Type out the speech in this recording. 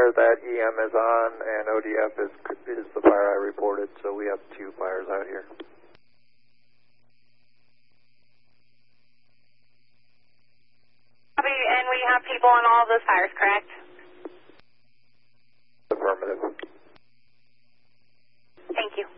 fire that EM is on, and ODF is the fire I reported, so we have 2 fires out here. Copy, and we have people on all of those fires, correct? Affirmative. Thank you.